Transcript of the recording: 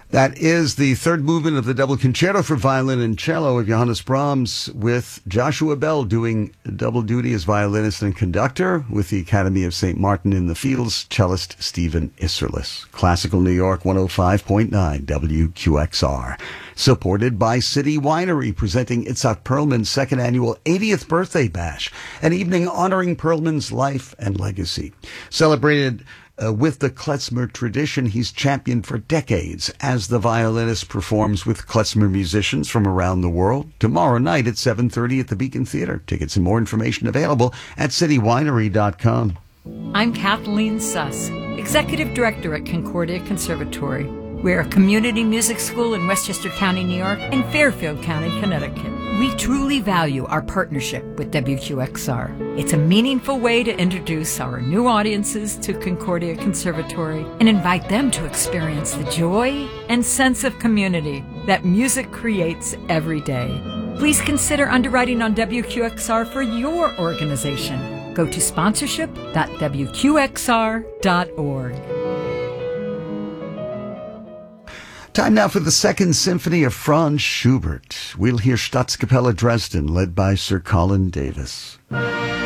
That is the third movement of the double concerto for violin and cello of Johannes Brahms, with Joshua Bell doing double duty as violinist and conductor, with the Academy of St. Martin in the Fields cellist Stephen Isserlis. Classical New York 105.9 WQXR. Supported by City Winery, presenting Itzhak Perlman's second annual 80th birthday bash, an evening honoring Perlman's life and legacy. Celebrated with the klezmer tradition he's championed for decades, as the violinist performs with klezmer musicians from around the world tomorrow night at 7:30 at the Beacon Theater. Tickets and more information available at citywinery.com. I'm Kathleen Suss, Executive Director at Concordia Conservatory. We're a community music school in Westchester County, New York, and Fairfield County, Connecticut. We truly value our partnership with WQXR. It's a meaningful way to introduce our new audiences to Concordia Conservatory and invite them to experience the joy and sense of community that music creates every day. Please consider underwriting on WQXR for your organization. Go to sponsorship.wqxr.org. Time now for the Second Symphony of Franz Schubert. We'll hear Staatskapelle Dresden, led by Sir Colin Davis.